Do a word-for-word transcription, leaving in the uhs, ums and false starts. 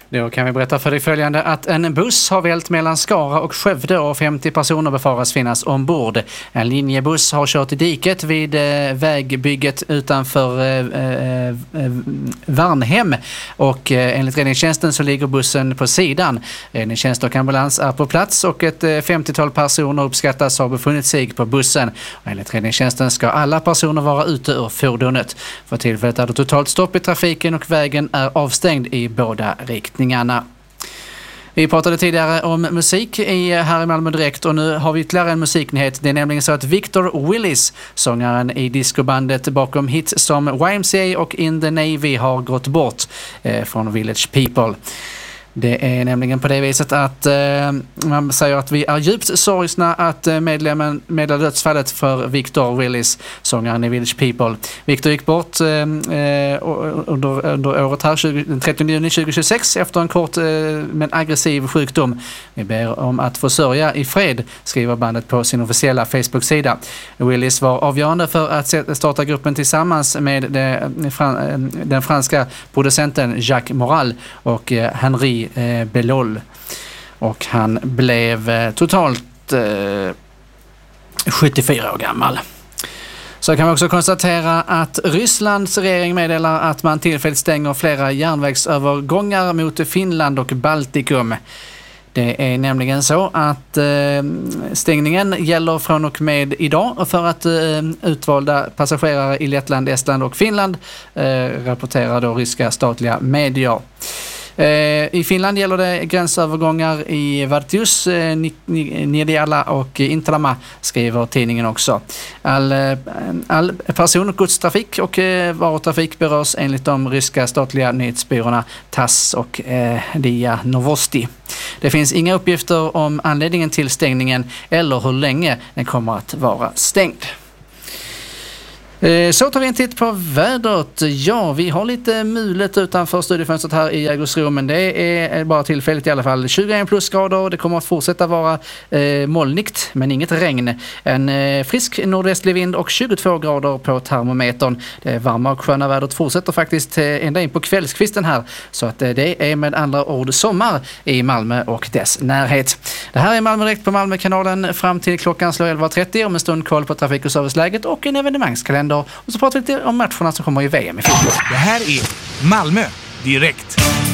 Då kan vi berätta för dig följande att en buss har vält mellan Skara och Skövde och femtio personer befaras finnas ombord. En linjebuss har kört i diket vid eh, vägbygget utanför eh, eh, Varnhem och eh, enligt räddningstjänsten så ligger bussen på sidan. Räddningstjänst och ambulans är på plats och ett eh, femtiotal personer uppskattas ha befunnit sig på bussen. Och enligt räddningstjänsten ska alla personer vara ute ur fordonet. För tillfället är det totalt stopp i trafiken och vägen är avstängd i båda riktningarna. Vi pratade tidigare om musik i, här i Malmö Direkt och nu har vi ytterligare en musiknyhet. Det är nämligen så att Victor Willis, sångaren i discobandet bakom hits som Y M C A och In the Navy, har gått bort eh, från Village People. Det är nämligen på det viset att eh, man säger att vi är djupt sorgsna att eh, medlemmen meddelar dödsfallet för Victor Willis, sångaren i Village People. Victor gick bort eh, under, under året här, tjugo, den trettionde juni tjugohundratjugosex efter en kort eh, men aggressiv sjukdom. Vi ber om att få sörja i fred, skriver bandet på sin officiella Facebook-sida. Willis var avgörande för att starta gruppen tillsammans med det, den franska producenten Jacques Moral och eh, Henri Eh, Belol, och han blev eh, totalt eh, sjuttiofyra år gammal. Så kan vi också konstatera att Rysslands regering meddelar att man tillfälligt stänger flera järnvägsövergångar mot Finland och Baltikum. Det är nämligen så att eh, stängningen gäller från och med idag för att eh, utvalda passagerare i Lettland, Estland och Finland, eh, rapporterar då ryska statliga medier. I Finland gäller det gränsövergångar i Vartius, Nediala och Intrama, skriver tidningen också. All, all person- och godstrafik och varutrafik berörs enligt de ryska statliga nyhetsbyråerna Tass och eh, Dia Novosti. Det finns inga uppgifter om anledningen till stängningen eller hur länge den kommer att vara stängd. Så tar vi en titt på vädret. Ja, vi har lite mulet utanför studiofönstret här i Jägersro, men det är bara tillfälligt i alla fall. tjugoen plusgrader, det kommer att fortsätta vara eh, molnigt men inget regn. En eh, frisk nordvästlig vind och tjugotvå grader på termometern. Det varma och sköna vädret fortsätter faktiskt eh, ända in på kvällskvisten här, så att eh, det är med andra ord sommar i Malmö och dess närhet. Det här är Malmö Direkt på Malmökanalen fram till klockan slår elva trettio, om en stund koll på trafik- och serviceläget och en evenemangskalender. Och så pratar vi lite om matcherna som kommer i V M i fotboll. Det här är Malmö Direkt.